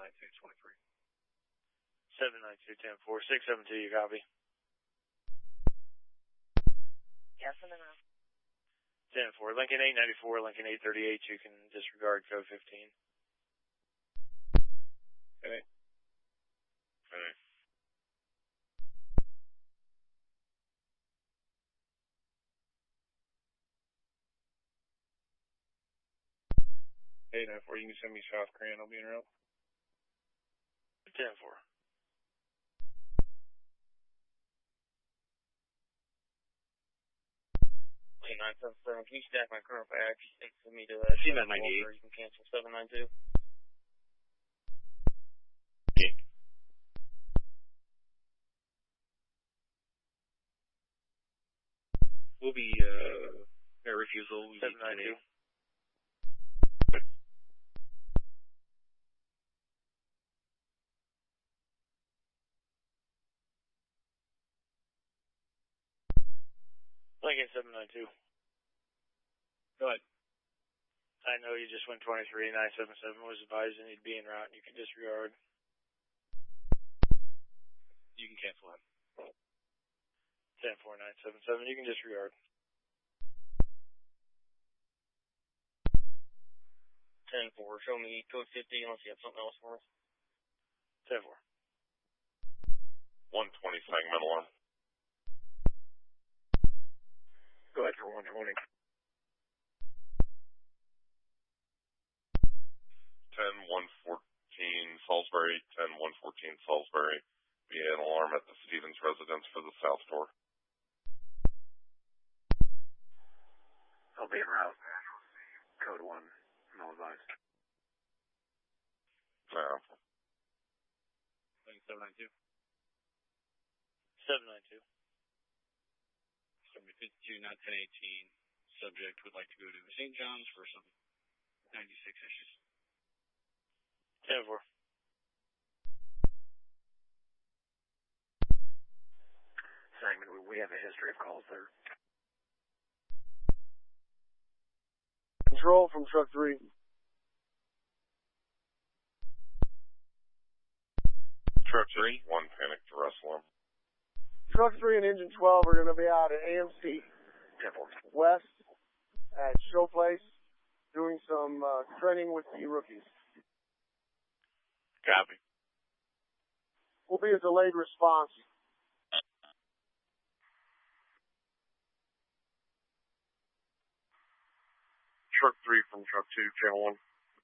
792-23. 792-10-4. 672, you copy? Yes, and then 10-4. Lincoln 894, Lincoln 838, you can disregard code 15. Okay. Okay. Hey, 94, you can send me South Grand, I'll be in route. 10-4. Hey, 977, can you stack my current badge and send me to C-98. You can cancel 792. Yeah. We'll be, air refusal. 792. Lincoln 792. Go ahead. I know you just went 23. 977 was advising you'd be en route and you can disregard. You can cancel that. 10-4, 977, you can disregard. 10-4, show me code 50 unless you have something else for us. 10-4. 120 segment alarm. Go ahead for 120. 10-114 Salisbury, 10-114 Salisbury. Be an alarm at the Stevens residence for the South Door. I'll be en route. Code 1. No advice. Yeah. 792. 792. 752, not 1018. Subject would like to go to St. John's for some 96 issues. 10-4. Simon, we have a history of calls there. Control from truck 3. Truck 3, 1 panic to wrestle him. Truck 3 and engine 12 are going to be out at AMC 10-4. West at Show Place doing some training with the rookies. Copy. Will be a delayed response. Truck 3 from Truck 2, channel 1.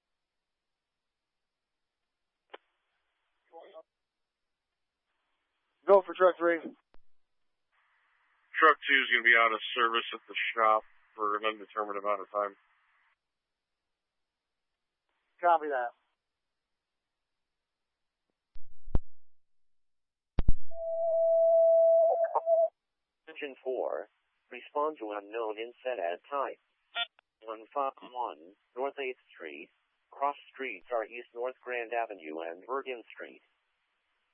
Go for truck 3. Truck 2 is going to be out of service at the shop for an undetermined amount of time. Copy that. Engine 4, respond to unknown inset at type. 151 North 8th Street. Cross streets are East North Grand Avenue and Bergen Street.